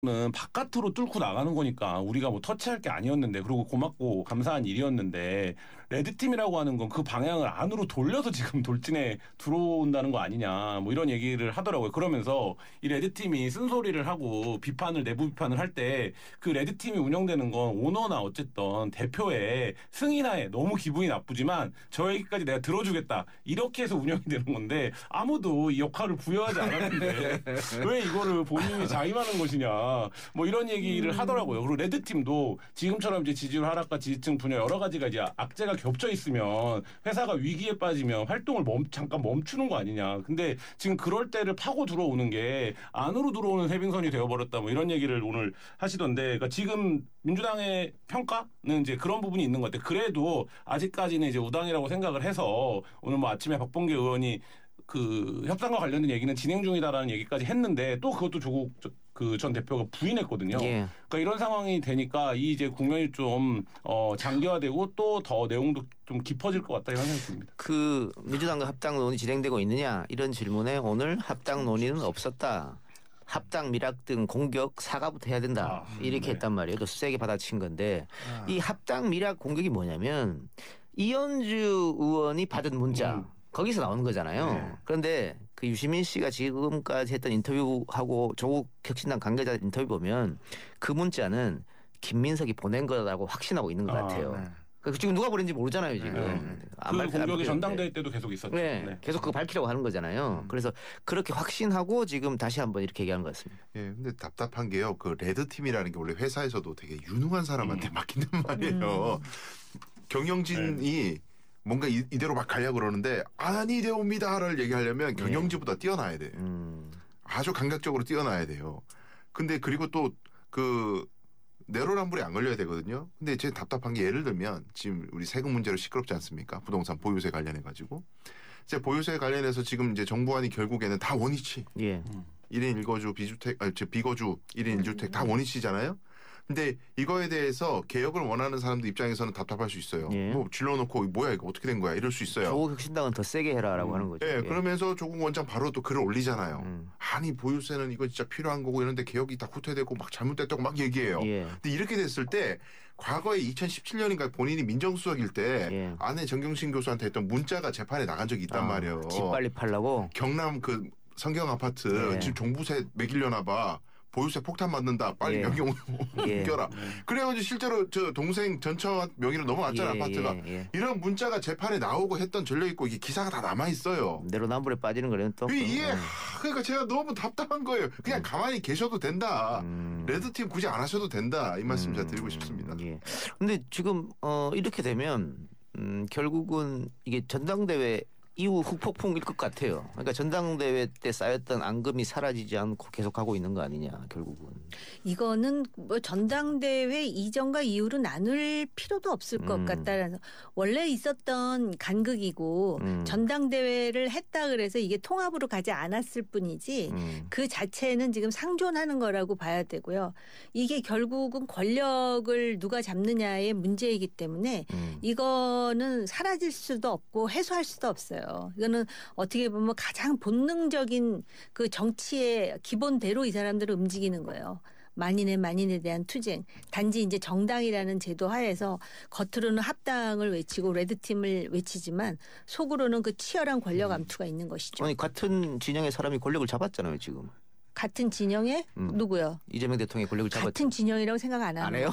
는 바깥으로 뚫고 나가는 거니까 우리가 뭐 터치할 게 아니었는데 그리고 고맙고 감사한 일이었는데 레드팀이라고 하는 건 그 방향을 안으로 돌려서 지금 돌진에 들어온다는 거 아니냐 뭐 이런 얘기를 하더라고요. 그러면서 이 레드팀이 쓴소리를 하고 비판을 내부 비판을 할 때 그 레드팀이 운영되는 건 오너나 어쨌든 대표의 승인하에 너무 기분이 나쁘지만 저 얘기까지 내가 들어주겠다 이렇게 해서 운영이 되는 건데 아무도 이 역할을 부여하지 않았는데 왜 이거를 본인이 자임하는 것이냐 뭐 이런 얘기를 하더라고요. 그리고 레드팀도 지금처럼 이제 지지율 하락과 지지층 분야 여러 가지가 이제 악재가 겹쳐 있으면 회사가 위기에 빠지면 활동을 잠깐 멈추는 거 아니냐. 근데 지금 그럴 때를 파고 들어오는 게 안으로 들어오는 세빙선이 되어버렸다 뭐 이런 얘기를 오늘 하시던데 그러니까 지금 민주당의 평가는 이제 그런 부분이 있는 것 같아요. 그래도 아직까지는 이제 우당이라고 생각을 해서 오늘 뭐 아침에 박범계 의원이 그 협상과 관련된 얘기는 진행 중이다라는 얘기까지 했는데 또 그것도 조국 그 전 대표가 부인했거든요. 예. 그러니까 이런 상황이 되니까 이 이제 국면이 좀 장기화되고 또 더 내용도 좀 깊어질 것 같다 이런 생각이 듭니다. 그 민주당과 합당 논의 진행되고 있느냐 이런 질문에 오늘 합당 논의는 없었다. 합당 미락 등 공격 사과부터 해야 된다. 이렇게 네. 했단 말이에요. 또 세게 받아친 건데 이 합당 미락 공격이 뭐냐면 이현주 의원이 받은 문자 거기서 나오는 거잖아요. 네. 그런데 그 유시민 씨가 지금까지 했던 인터뷰하고 조국 혁신당 관계자 인터뷰 보면 그 문자는 김민석이 보낸 거라고 확신하고 있는 것 같아요. 네. 그러니까 지금 누가 보낸지 모르잖아요. 지금. 그 공격이 전당대회 때도 계속 있었죠. 네. 네. 계속 그거 밝히려고 하는 거잖아요. 그래서 그렇게 확신하고 지금 다시 한번 이렇게 얘기하는 것 같습니다. 예, 근데 답답한 게요. 그 레드팀이라는 게 원래 회사에서도 되게 유능한 사람한테 맡긴단 말이에요. 경영진이 뭔가 이대로 막 가려고 그러는데 아니되옵니다를 얘기하려면 경영지보다 뛰어나야 돼. 아주 감각적으로 뛰어나야 돼요. 근데 그리고 또 그 내로남불이 안 걸려야 되거든요. 근데 제 답답한 게 예를 들면 지금 우리 세금 문제로 시끄럽지 않습니까? 부동산 보유세 관련해 가지고. 이제 보유세 관련해서 지금 이제 정부안이 결국에는 다 원위치. 예. 1인 1거주 비거주 1인 1주택 다 원위치잖아요. 근데 이거에 대해서 개혁을 원하는 사람들 입장에서는 답답할 수 있어요. 예. 뭐 질러놓고 뭐야 이거 어떻게 된 거야 이럴 수 있어요. 조국 혁신당은 더 세게 해라라고 하는 거죠. 예, 예. 그러면서 조국 원장 바로 또 글을 올리잖아요. 아니 보유세는 이거 진짜 필요한 거고 이런데 개혁이 다 후퇴되고 막 잘못됐다고 막 얘기해요. 예. 근데 이렇게 됐을 때 과거에 2017년인가 본인이 민정수석일 때 아내 정경심 교수한테 했던 문자가 재판에 나간 적이 있단 말이에요. 집 빨리 팔라고? 경남 그 성경 아파트 지금 종부세 매기려나 봐. 보유세 폭탄 맞는다. 빨리 명의 옮겨라. 그래가지고 실제로 저 동생 전처 명의로 넘어갔잖아 아파트가. 이런 문자가 재판에 나오고 했던 전력이 있고 이게 기사가 다 남아있어요. 내로남불에 빠지는 거는 또. 이게 그러니까 제가 너무 답답한 거예요. 그냥 가만히 계셔도 된다. 레드팀 굳이 안 하셔도 된다. 이 말씀 제가 드리고 싶습니다. 근데 지금 이렇게 되면 결국은 이게 전당대회 이후 후폭풍일 것 같아요. 그러니까 전당대회 때 쌓였던 앙금이 사라지지 않고 계속하고 있는 거 아니냐 결국은. 이거는 뭐 전당대회 이전과 이후로 나눌 필요도 없을 것 같다라서 원래 있었던 간극이고 전당대회를 했다 그래서 이게 통합으로 가지 않았을 뿐이지 그 자체는 지금 상존하는 거라고 봐야 되고요. 이게 결국은 권력을 누가 잡느냐의 문제이기 때문에 이거는 사라질 수도 없고 해소할 수도 없어요. 이거는 어떻게 보면 가장 본능적인 그 정치의 기본대로 이 사람들을 움직이는 거예요. 만인에 대한 투쟁. 단지 이제 정당이라는 제도 하에서 겉으로는 합당을 외치고 레드팀을 외치지만 속으로는 그 치열한 권력 암투가 있는 것이죠. 아니 같은 진영의 사람이 권력을 잡았잖아요 지금. 같은 진영에 누구요? 이재명 대통령이 권력을 잡았죠. 같은 진영이라고 생각 안 해요?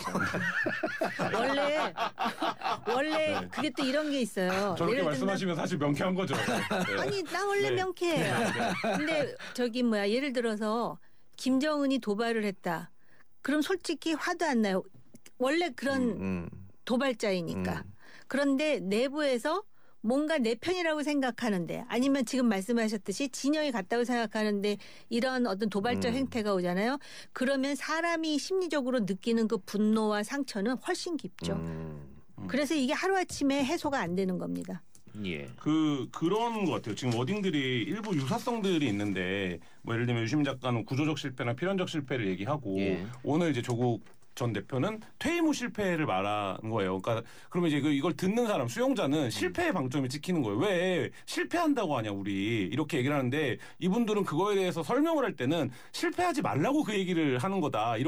원래 그게 또 이런 게 있어요. 저렇게 말씀하시면 사실 명쾌한 거죠. 네. 아니 나 원래 명쾌해요. 근데 예를 들어서 김정은이 도발을 했다. 그럼 솔직히 화도 안 나요. 원래 그런 도발자이니까. 그런데 내부에서 뭔가 내 편이라고 생각하는데 아니면 지금 말씀하셨듯이 진영이 같다고 생각하는데 이런 어떤 도발적 행태가 오잖아요. 그러면 사람이 심리적으로 느끼는 그 분노와 상처는 훨씬 깊죠. 그래서 이게 하루아침에 해소가 안 되는 겁니다. 예. 그런 것 같아요. 지금 워딩들이 일부 유사성들이 있는데 뭐 예를 들면 유심 작가는 구조적 실패나 필연적 실패를 얘기하고 오늘 이제 조국 전 대표는 퇴임 후 실패를 말하는 거예요. 그러니까 그러면 이제 이걸 듣는 사람 수용자는 실패의 방점이 찍히는 거예요. 왜 실패한다고 하냐 우리 이렇게 얘기를 하는데 이분들은 그거에 대해서 설명을 할 때는 실패하지 말라고 그 얘기를 하는 거다.